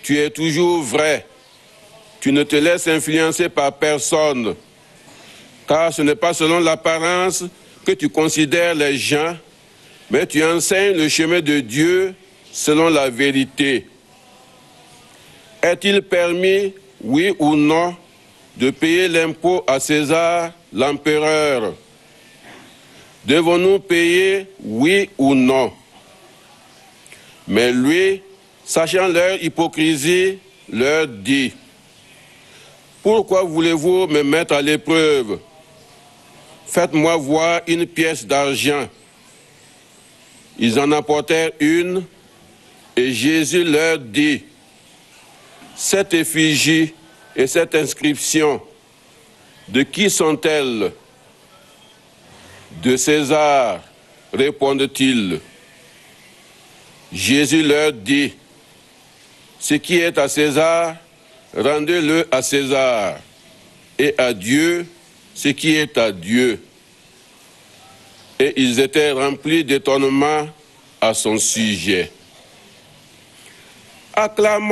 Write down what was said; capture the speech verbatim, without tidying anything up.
tu es toujours vrai. Tu ne te laisses influencer par personne, car ce n'est pas selon l'apparence que tu considères les gens, mais tu enseignes le chemin de Dieu selon la vérité. Est-il permis, oui ou non, de payer l'impôt à César, l'empereur? Devons-nous payer, oui ou non? Mais lui, sachant leur hypocrisie, leur dit: pourquoi voulez-vous me mettre à l'épreuve? Faites-moi voir une pièce d'argent. Ils en apportèrent une, et Jésus leur dit: cette effigie et cette inscription, de qui sont-elles? De César, répondent-ils. Jésus leur dit: ce qui est à César, rendez-le à César, et à Dieu ce qui est à Dieu. Et ils étaient remplis d'étonnement à son sujet. Acclamons